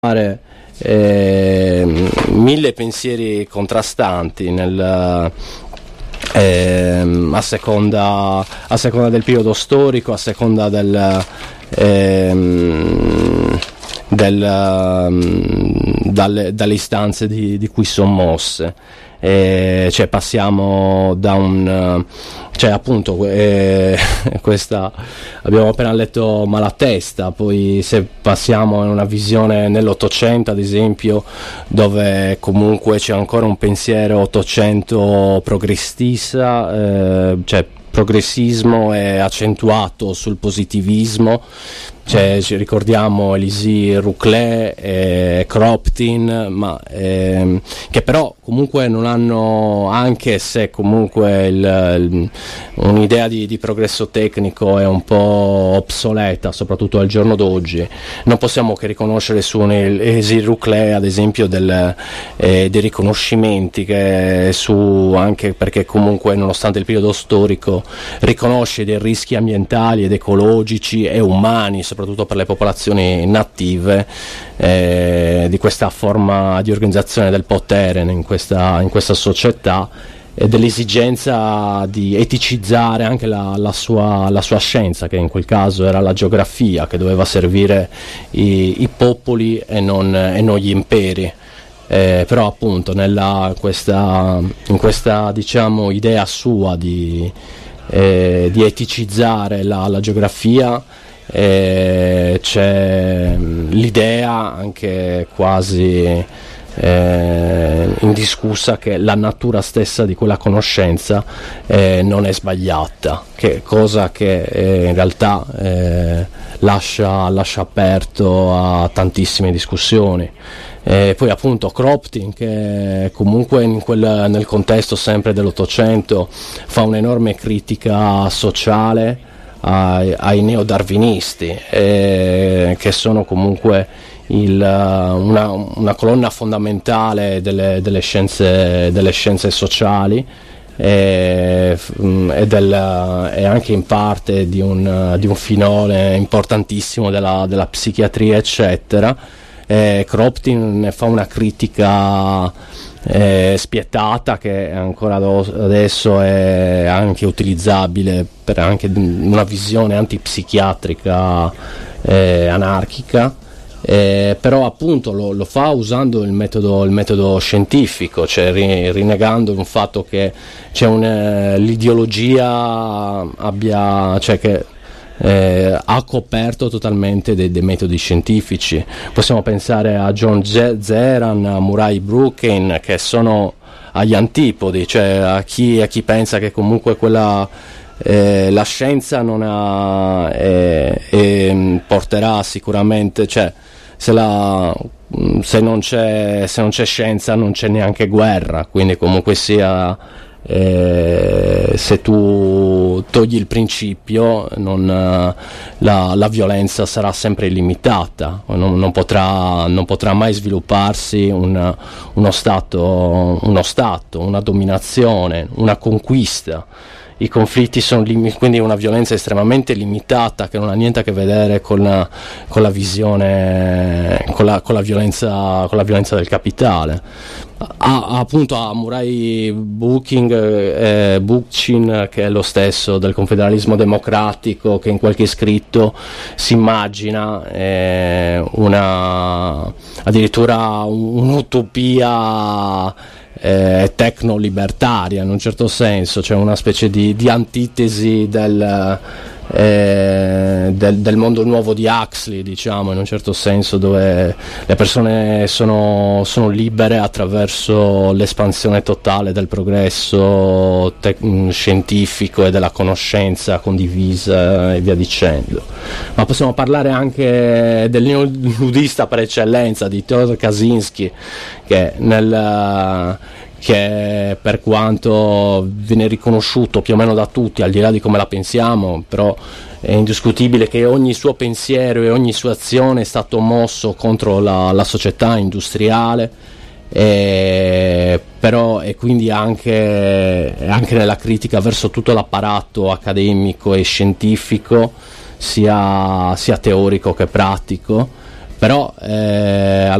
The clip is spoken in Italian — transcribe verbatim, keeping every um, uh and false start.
eh, mille pensieri contrastanti nel, eh, a, seconda, a seconda del periodo storico, a seconda del, eh, del, dalle, dalle istanze di, di cui sono mosse. Eh, cioè passiamo da un cioè appunto eh, questa abbiamo appena letto Malatesta, poi se passiamo a una visione nell'Ottocento ad esempio, dove comunque c'è ancora un pensiero ottocento progressista, eh, cioè progressismo è accentuato sul positivismo. Cioè, ci ricordiamo Elisée Reclus e Kropotkin, ma ehm, che però comunque non hanno, anche se comunque il, il, un'idea di, di progresso tecnico è un po' obsoleta, soprattutto al giorno d'oggi, non possiamo che riconoscere su Elisée Reclus ad esempio del, eh, dei riconoscimenti che su, anche perché comunque nonostante il periodo storico riconosce dei rischi ambientali ed ecologici e umani, soprattutto per le popolazioni native, eh, di questa forma di organizzazione del potere in questa, in questa società, e dell'esigenza di eticizzare anche la, la, sua, la sua scienza, che in quel caso era la geografia, che doveva servire i, i popoli e non, e non gli imperi. Eh, però appunto nella, questa, in questa diciamo idea sua di, eh, di eticizzare la, la geografia, Eh, c'è l'idea anche quasi eh, indiscussa che la natura stessa di quella conoscenza eh, non è sbagliata, che cosa che eh, in realtà eh, lascia, lascia aperto a tantissime discussioni. E poi appunto Kropotkin, che comunque in quel, nel contesto sempre dell'Ottocento fa un'enorme critica sociale ai, ai neodarwinisti, eh, che sono comunque il, una, una colonna fondamentale delle, delle, scienze, delle scienze sociali, e, e, del, e anche in parte di un, di un filone importantissimo della, della psichiatria eccetera. eh, Kropotkin ne fa una critica Eh, spietata, che ancora adesso è anche utilizzabile per anche una visione antipsichiatrica eh, anarchica, eh, però appunto lo, lo fa usando il metodo, il metodo scientifico, cioè ri, rinegando un fatto che c'è un, eh, l'ideologia abbia, cioè che Eh, ha coperto totalmente dei, dei metodi scientifici. Possiamo pensare a John Zeran, a Murray Bookchin, che sono agli antipodi, cioè a chi, a chi pensa che comunque quella eh, la scienza non ha eh, eh, porterà sicuramente, cioè se la se non c'è se non c'è scienza non c'è neanche guerra, quindi comunque sia Eh, se tu togli il principio non, la, la violenza sarà sempre illimitata, non, non, potrà, non potrà mai svilupparsi un, uno stato, uno stato, una dominazione, una conquista. I conflitti sono lim- quindi una violenza estremamente limitata, che non ha niente a che vedere con la, con la visione, con la, con la violenza, con la violenza del capitale. Ha, appunto a Murray Bookchin, eh, Bookchin, che è lo stesso del confederalismo democratico, che in qualche scritto si immagina eh, una addirittura un'utopia eh, tecno-libertaria in un certo senso, cioè una specie di, di antitesi del Eh, del, del mondo nuovo di Huxley, diciamo, in un certo senso, dove le persone sono, sono libere attraverso l'espansione totale del progresso te- scientifico e della conoscenza condivisa e via dicendo. Ma possiamo parlare anche del neoludista per eccellenza di Theodor Kaczynski, che nel che per quanto viene riconosciuto più o meno da tutti, al di là di come la pensiamo, però è indiscutibile che ogni suo pensiero e ogni sua azione è stato mosso contro la, la società industriale, e, però e quindi anche, anche nella critica verso tutto l'apparato accademico e scientifico, sia, sia teorico che pratico, però eh,